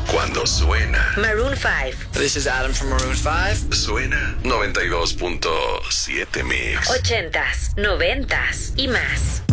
Cuando suena. Maroon 5. This is Adam from Maroon 5. Suena 92.7 Mix. 80s, 90s y más.